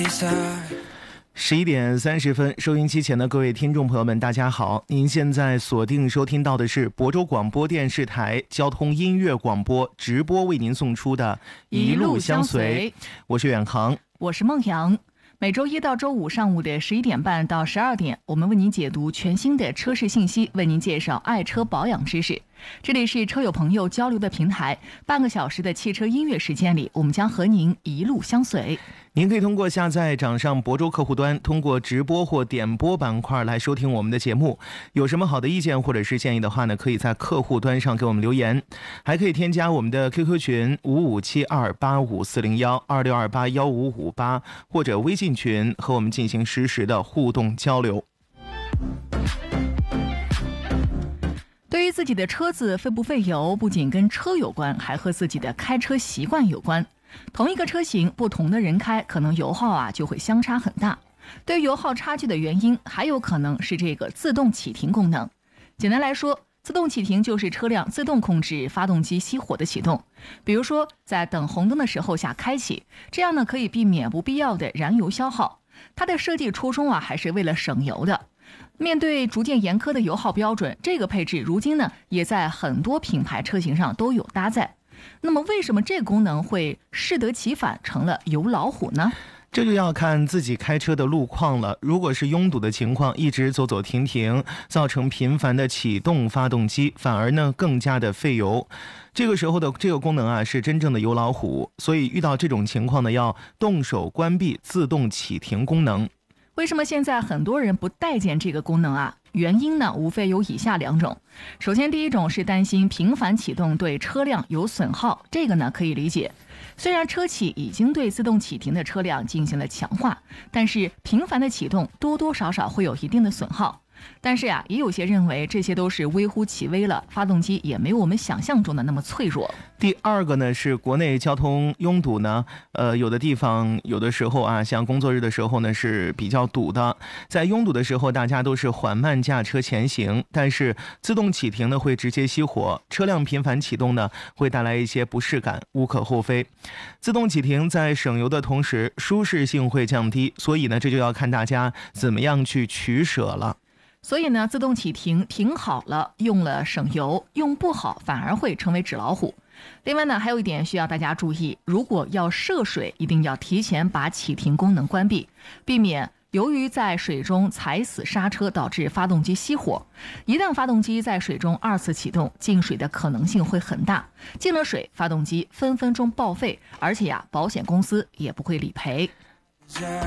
11:30，收音机前的各位听众朋友们，大家好！您现在锁定收听到的是亳州广播电视台交通音乐广播直播为您送出的一路相随。我是远航， 我是孟阳。每周一到周五上午的11点半到12点，我们为您解读全新的车市信息，为您介绍爱车保养知识。这里是车友朋友交流的平台，半个小时的汽车音乐时间里，我们将和您一路相随。 您可以通过下载掌上亳州客户端，通过直播或点播板块来收听我们的节目。有什么好的意见或者是建议的话呢，可以在客户端上给我们留言，还可以添加我们的 QQ 群557285401262815558，或者微信群和我们进行实时的互动交流。 对于自己的车子费不费油，不仅跟车有关，还和自己的开车习惯有关。同一个车型，不同的人开，可能油耗就会相差很大。对于油耗差距的原因，还有可能是这个自动启停功能。简单来说，自动启停就是车辆自动控制发动机熄火的启动。比如说，在等红灯的时候下开启，这样呢可以避免不必要的燃油消耗。它的设计初衷还是为了省油的。面对逐渐严苛的油耗标准，这个配置如今呢也在很多品牌车型上都有搭载。那么为什么这个功能会适得其反成了油老虎呢？ 这就要看自己开车的路况了。如果是拥堵的情况，一直走走停停，造成频繁的启动发动机，反而呢更加的费油。这个时候的这个功能是真正的油老虎，所以遇到这种情况呢，要动手关闭自动启停功能。 为什么现在很多人不待见这个功能原因呢，无非有以下两种。首先，第一种是担心频繁启动对车辆有损耗，这个呢可以理解。虽然车企已经对自动启停的车辆进行了强化，但是频繁的启动多多少少会有一定的损耗。但是也有些认为这些都是微乎其微了，发动机也没有我们想象中的那么脆弱。 第二个呢是国内交通拥堵呢，有的地方有的时候像工作日的时候呢是比较堵的，在拥堵的时候大家都是缓慢驾车前行，但是自动启停呢会直接熄火，车辆频繁启动呢会带来一些不适感，无可厚非。自动启停在省油的同时舒适性会降低，所以呢这就要看大家怎么样去取舍了。 所以呢，自动启停停好了，用了省油，用不好反而会成为纸老虎。另外呢，还有一点需要大家注意，如果要涉水，一定要提前把启停功能关闭，避免由于在水中踩死刹车导致发动机熄火。一旦发动机在水中二次启动，进水的可能性会很大，进了水，发动机分分钟报废，而且保险公司也不会理赔。